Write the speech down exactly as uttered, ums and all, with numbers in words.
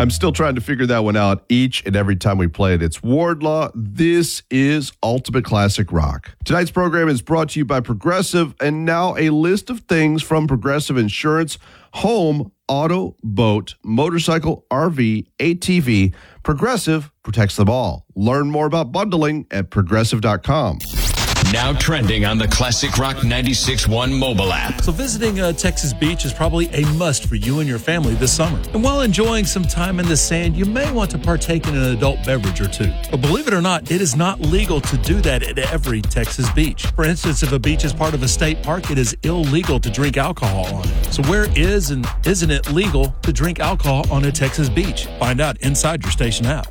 I'm still trying to figure that one out each and every time we play it. It's Wardlaw. This is Ultimate Classic Rock. Tonight's program is brought to you by Progressive, and now a list of things from Progressive Insurance: home, auto, boat, motorcycle, R V, A T V. Progressive protects them all. Learn more about bundling at progressive dot com. Now trending on the Classic Rock ninety-six point one mobile app. So visiting a Texas beach is probably a must for you and your family this summer. And while enjoying some time in the sand, you may want to partake in an adult beverage or two. But believe it or not, it is not legal to do that at every Texas beach. For instance, if a beach is part of a state park, it is illegal to drink alcohol on it. So where is and isn't it legal to drink alcohol on a Texas beach? Find out inside your station app.